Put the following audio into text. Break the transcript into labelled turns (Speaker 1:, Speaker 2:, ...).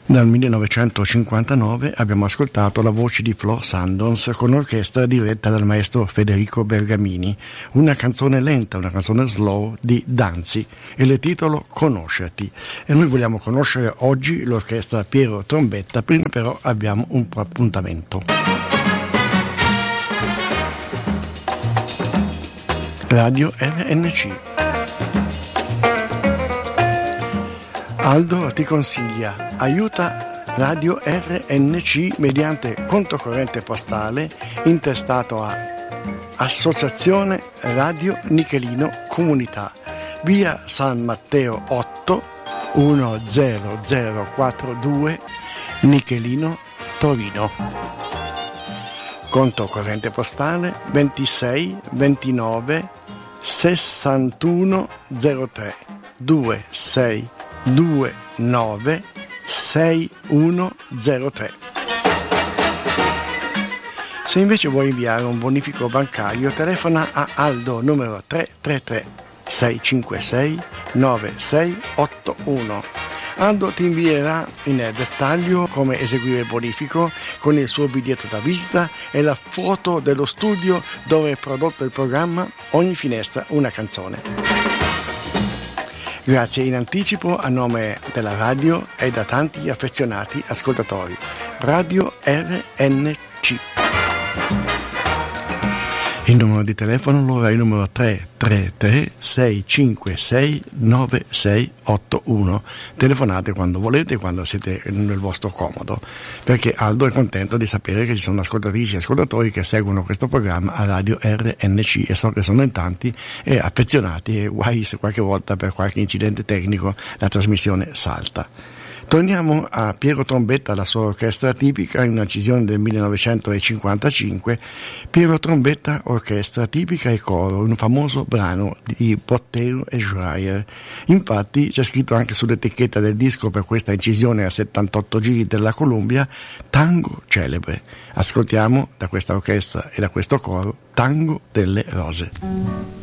Speaker 1: Dal 1959 abbiamo ascoltato la voce di Flo Sandons con orchestra diretta dal maestro Federico Bergamini, una canzone lenta, una canzone slow di Danzi, e il titolo Conoscerti. E noi vogliamo conoscere oggi l'orchestra Piero Trombetta, prima però abbiamo un appuntamento. Radio RNC. Aldo ti consiglia, aiuta Radio RNC mediante conto corrente postale intestato a Associazione Radio Nichelino Comunità, via San Matteo 8 10042 Nichelino, Torino. Conto corrente postale 26 29 61 03 26 29 6103. Se invece vuoi inviare un bonifico bancario, telefona a Aldo numero 333 656 9681. Aldo ti invierà in dettaglio come eseguire il bonifico con il suo biglietto da visita e la foto dello studio dove è prodotto il programma Ogni finestra una canzone. Grazie in anticipo a nome della radio e da tanti affezionati ascoltatori. Radio RNC. Il numero di telefono lo è il numero 333 656 9681. Telefonate quando volete, quando siete nel vostro comodo, perché Aldo è contento di sapere che ci sono ascoltatrici e ascoltatori che seguono questo programma a Radio RNC, e so che sono in tanti e affezionati, e guai se qualche volta per qualche incidente tecnico la trasmissione salta. Torniamo a Piero Trombetta, la sua orchestra tipica, in un'incisione del 1955. Piero Trombetta, orchestra tipica e coro, un famoso brano di Bottero e Schreier. Infatti c'è scritto anche sull'etichetta del disco per questa incisione a 78 giri della Columbia, Tango celebre. Ascoltiamo da questa orchestra e da questo coro Tango delle Rose.